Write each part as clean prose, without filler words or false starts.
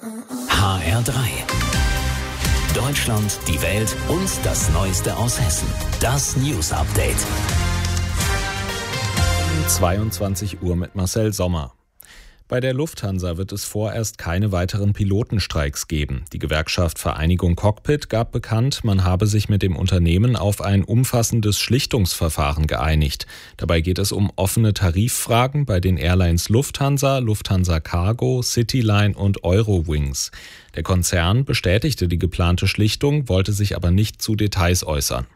HR3. Deutschland, die Welt und das Neueste aus Hessen. Das News Update. 22 Uhr mit Marcel Sommer. Bei der Lufthansa wird es vorerst keine weiteren Pilotenstreiks geben. Die Gewerkschaft Vereinigung Cockpit gab bekannt, man habe sich mit dem Unternehmen auf ein umfassendes Schlichtungsverfahren geeinigt. Dabei geht es um offene Tariffragen bei den Airlines Lufthansa, Lufthansa Cargo, Cityline und Eurowings. Der Konzern bestätigte die geplante Schlichtung, wollte sich aber nicht zu Details äußern.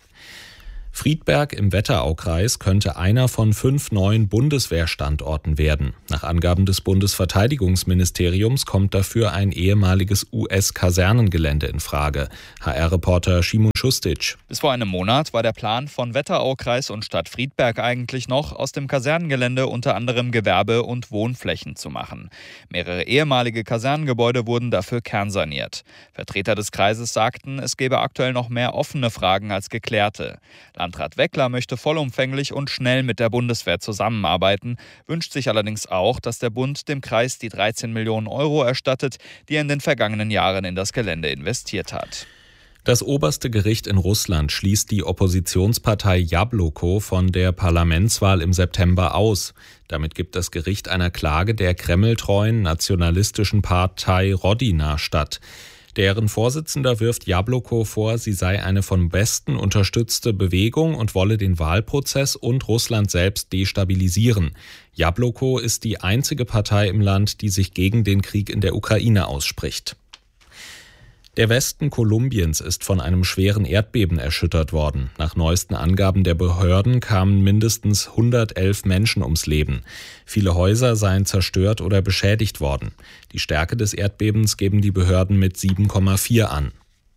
Friedberg im Wetteraukreis könnte einer von 5 neuen Bundeswehrstandorten werden. Nach Angaben des Bundesverteidigungsministeriums kommt dafür ein ehemaliges US-Kasernengelände in Frage. HR-Reporter Szymon Schustic. Bis vor einem Monat war der Plan von Wetteraukreis und Stadt Friedberg eigentlich noch, aus dem Kasernengelände unter anderem Gewerbe- und Wohnflächen zu machen. Mehrere ehemalige Kasernengebäude wurden dafür kernsaniert. Vertreter des Kreises sagten, es gebe aktuell noch mehr offene Fragen als geklärte. Landrat Weckler möchte vollumfänglich und schnell mit der Bundeswehr zusammenarbeiten, wünscht sich allerdings auch, dass der Bund dem Kreis die 13 Millionen Euro erstattet, die er in den vergangenen Jahren in das Gelände investiert hat. Das oberste Gericht in Russland schließt die Oppositionspartei Jabloko von der Parlamentswahl im September aus. Damit gibt das Gericht einer Klage der kremltreuen nationalistischen Partei Rodina statt. Deren Vorsitzender wirft Jabloko vor, sie sei eine vom Westen unterstützte Bewegung und wolle den Wahlprozess und Russland selbst destabilisieren. Jabloko ist die einzige Partei im Land, die sich gegen den Krieg in der Ukraine ausspricht. Der Westen Kolumbiens ist von einem schweren Erdbeben erschüttert worden. Nach neuesten Angaben der Behörden kamen mindestens 111 Menschen ums Leben. Viele Häuser seien zerstört oder beschädigt worden. Die Stärke des Erdbebens geben die Behörden mit 7,4 an.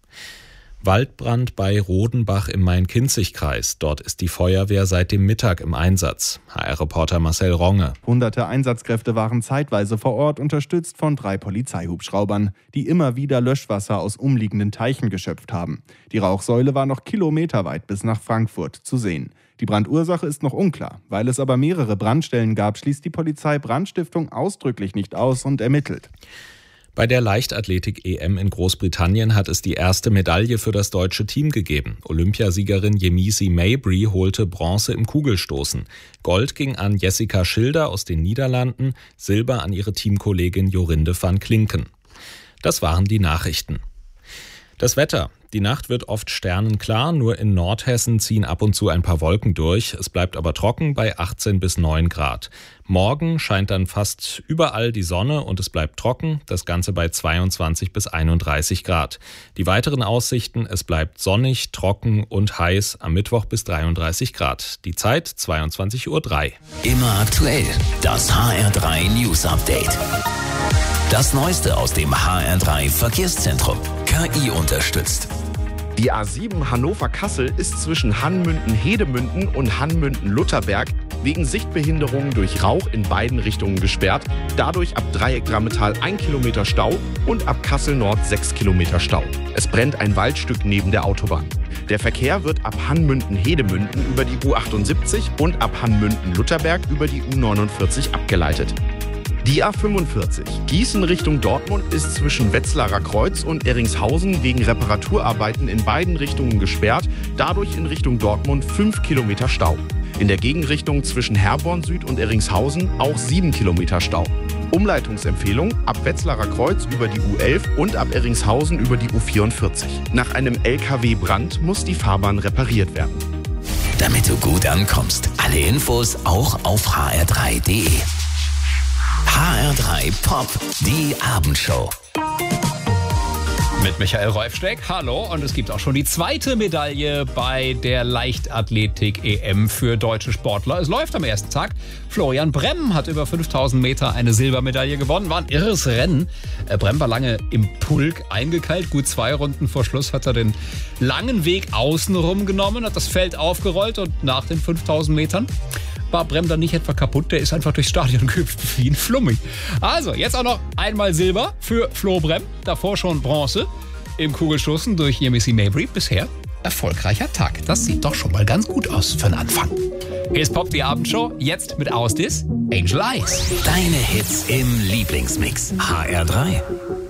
Waldbrand bei Rodenbach im Main-Kinzig-Kreis. Dort ist die Feuerwehr seit dem Mittag im Einsatz. HR-Reporter Marcel Ronge. Hunderte Einsatzkräfte waren zeitweise vor Ort, unterstützt von 3 Polizeihubschraubern, die immer wieder Löschwasser aus umliegenden Teichen geschöpft haben. Die Rauchsäule war noch kilometerweit bis nach Frankfurt zu sehen. Die Brandursache ist noch unklar. Weil es aber mehrere Brandstellen gab, schließt die Polizei Brandstiftung ausdrücklich nicht aus und ermittelt. Bei der Leichtathletik-EM in Großbritannien hat es die erste Medaille für das deutsche Team gegeben. Olympiasiegerin Yemisi Mabry holte Bronze im Kugelstoßen. Gold ging an Jessica Schilder aus den Niederlanden, Silber an ihre Teamkollegin Jorinde van Klinken. Das waren die Nachrichten. Das Wetter. Die Nacht wird oft sternenklar, nur in Nordhessen ziehen ab und zu ein paar Wolken durch. Es bleibt aber trocken bei 18 bis 9 Grad. Morgen scheint dann fast überall die Sonne und es bleibt trocken, das Ganze bei 22 bis 31 Grad. Die weiteren Aussichten, es bleibt sonnig, trocken und heiß, am Mittwoch bis 33 Grad. Die Zeit 22:03 Uhr. Immer aktuell, das HR3 News Update. Das Neueste aus dem HR3 Verkehrszentrum. KI unterstützt. Die A7 Hannover-Kassel ist zwischen Hannmünden-Hedemünden und Hannmünden-Lutherberg wegen Sichtbehinderungen durch Rauch in beiden Richtungen gesperrt. Dadurch ab Dreieck Drammetal 1 Kilometer Stau und ab Kassel Nord 6 Kilometer Stau. Es brennt ein Waldstück neben der Autobahn. Der Verkehr wird ab Hannmünden-Hedemünden über die U78 und ab Hannmünden-Lutherberg über die U49 abgeleitet. Die A45 Gießen Richtung Dortmund ist zwischen Wetzlarer Kreuz und Erringshausen wegen Reparaturarbeiten in beiden Richtungen gesperrt, dadurch in Richtung Dortmund 5 Kilometer Stau. In der Gegenrichtung zwischen Herborn Süd und Erringshausen auch 7 Kilometer Stau. Umleitungsempfehlung ab Wetzlarer Kreuz über die U11 und ab Erringshausen über die U44. Nach einem LKW-Brand muss die Fahrbahn repariert werden. Damit du gut ankommst, alle Infos auch auf hr3.de. HR3 Pop, die Abendshow. Mit Michael Reufsteck, hallo. Und es gibt auch schon die zweite Medaille bei der Leichtathletik-EM für deutsche Sportler. Es läuft am ersten Tag. Florian Bremm hat über 5000 Meter eine Silbermedaille gewonnen. War ein irres Rennen. Bremm war lange im Pulk eingekeilt. Gut 2 Runden vor Schluss hat er den langen Weg außenrum genommen, hat das Feld aufgerollt und nach den 5000 Metern war Bremm dann nicht etwa kaputt, der ist einfach durchs Stadion gehüpft wie ein Flummi. Also, jetzt auch noch einmal Silber für Flo Bremm, davor schon Bronze im Kugelstoßen durch Yemisi Mabry. Bisher erfolgreicher Tag. Das sieht doch schon mal ganz gut aus für den Anfang. Hier ist Pop, die Abendshow, jetzt mit Ausdis, Angel Eyes. Deine Hits im Lieblingsmix. HR3.